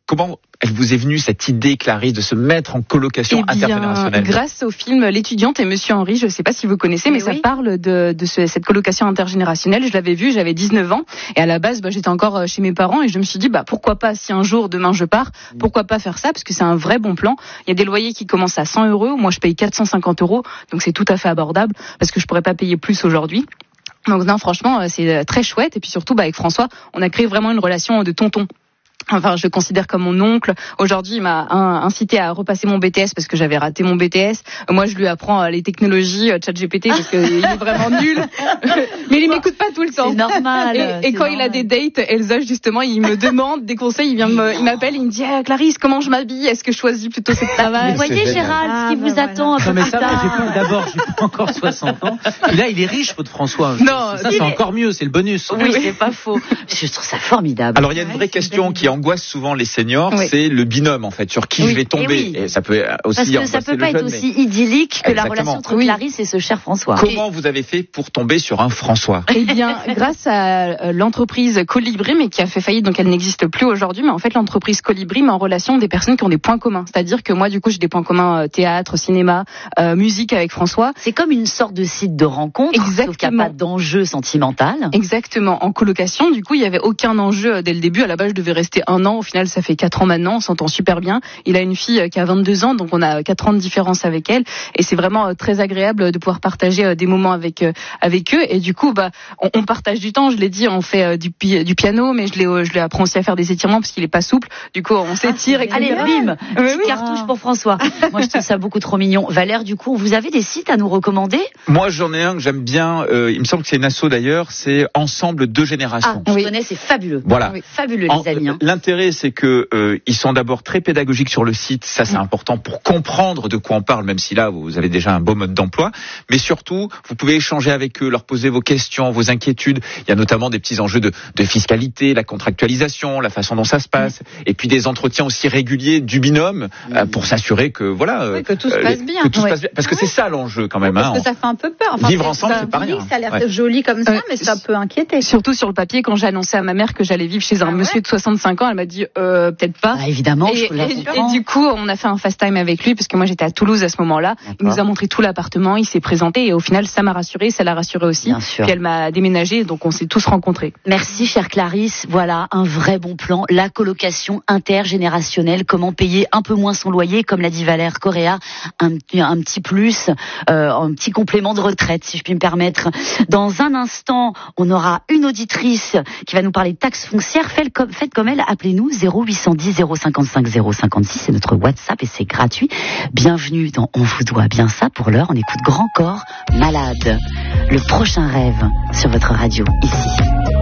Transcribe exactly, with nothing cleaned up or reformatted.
comment elle vous est venue cette idée, Clarisse, de se mettre en colocation eh bien, intergénérationnelle? Grâce au film L'étudiante et Monsieur Henri, je ne sais pas si vous connaissez, mais, mais oui. ça parle de, de ce, cette colocation intergénérationnelle. Je l'avais vu, j'avais dix-neuf ans, et à la base, bah, j'étais encore chez mes parents, et je me suis dit, bah pourquoi pas, si un jour, demain je pars, pourquoi pas faire ça, parce que c'est un vrai bon plan. Il y a des loyers qui commencent à cent euros, moi je paye quatre cent cinquante euros, donc c'est tout à fait abordable, parce que je pourrais pas payer plus aujourd'hui. Donc non, franchement, c'est très chouette, et puis surtout, bah, avec François, on a créé vraiment une relation de tonton. Enfin, je le considère comme mon oncle. Aujourd'hui, il m'a incité à repasser mon B T S parce que j'avais raté mon B T S. Moi, je lui apprends les technologies, ChatGPT, parce qu'il est vraiment nul. Mais il m'écoute pas tout le temps. C'est normal. Et, et c'est quand normal. il a des dates, Elsa, justement, il me demande des conseils. Il vient me, il m'appelle, il me dit ah, Clarisse, comment je m'habille? Est-ce que je choisis plutôt cette travail? Vous voyez, Gérald, ah, ce qui bah, vous voilà. attend un peu Non mais plus ça va, tard. j'ai pas, d'abord, j'ai pas encore soixante ans. Et là, il est riche, votre François. Non, ça, c'est est... encore mieux, c'est le bonus. Oui, c'est pas faux. Je trouve ça formidable. Alors, il y a une vraie question qui angoisse souvent les seniors, oui. c'est le binôme, en fait, sur qui oui. je vais tomber. Et, oui. et ça peut aussi Parce que ça peut pas être jeune, aussi mais... idyllique que Exactement. la relation entre Oui. Clarisse et ce cher François. Comment vous avez fait pour tomber sur un François? Eh bien, grâce à l'entreprise Colibri, mais qui a fait faillite, donc elle n'existe plus aujourd'hui, mais en fait, l'entreprise Colibri met en relation des personnes qui ont des points communs. C'est-à-dire que moi, du coup, j'ai des points communs euh, théâtre, cinéma, euh, musique avec François. C'est comme une sorte de site de rencontre, Exactement. sauf qu'il n'y a pas d'enjeu sentimental. Exactement. En colocation, du coup, il y avait aucun enjeu dès le début. À la base, je devais rester un an. Au final, ça fait quatre ans maintenant. On s'entend super bien. Il a une fille qui a vingt-deux ans, donc on a quatre ans de différence avec elle. Et c'est vraiment très agréable de pouvoir partager des moments avec avec eux. Et du coup, bah, on, on partage du temps. Je l'ai dit, on fait du, du piano, mais je l'ai je lui apprends aussi à faire des étirements parce qu'il est pas souple. Du coup, on s'étire. Ah, allez, bim, oui, oui. Cartouche pour François. Moi, je trouve ça beaucoup trop mignon. Valère, du coup, vous avez des sites à nous recommander? Moi, j'en ai un que j'aime bien. Euh, il me semble que c'est une asso d'ailleurs. C'est Ensemble deux générations. Ah, je oui. connais, c'est fabuleux. Voilà. Oui. Fabuleux, En, les amis. Hein. L'intérêt, c'est que euh, ils sont d'abord très pédagogiques sur le site. Ça, c'est mmh. important pour comprendre de quoi on parle, même si là, vous avez déjà un beau mode d'emploi. Mais surtout, vous pouvez échanger avec eux, leur poser vos questions, vos inquiétudes. Il y a notamment des petits enjeux de, de fiscalité, la contractualisation, la façon dont ça se passe, mmh. et puis des entretiens aussi réguliers du binôme mmh. euh, pour s'assurer que voilà, oui, que tout se euh, passe bien. Que tout ouais. se passe bien. Parce que c'est ça l'enjeu quand même. Parce hein, que ça fait un peu peur. Enfin, vivre ensemble, c'est pas rien. Ça a l'air ouais. joli comme ça, euh, mais ça peut inquiéter. Surtout sur le papier, quand j'ai annoncé à ma mère que j'allais vivre chez un ah monsieur ouais. de soixante-cinq ans, elle m'a dit euh, peut-être pas. Ah, évidemment, et, je la et, comprends. et du coup, on a fait un fast time avec lui parce que moi j'étais à Toulouse à ce moment-là. D'accord. Il nous a montré tout l'appartement, il s'est présenté et au final ça m'a rassuré, ça l'a rassuré aussi. Bien sûr. Puis elle m'a déménagé, donc on s'est tous rencontrés. Merci chère Clarisse, voilà un vrai bon plan, la colocation intergénérationnelle, comment payer un peu moins son loyer, comme l'a dit Valère Correa, un, un petit plus, euh, un petit complément de retraite si je puis me permettre. Dans un instant, on aura une auditrice qui va nous parler de taxes foncières. Faites comme, faites comme elle, appelez-nous zéro huit cent dix zéro cinquante-cinq zéro cinquante-six, c'est notre WhatsApp et c'est gratuit. Bienvenue dans On vous doit bien ça. Pour l'heure, on écoute Grand Corps Malade, le prochain rêve sur votre radio ici.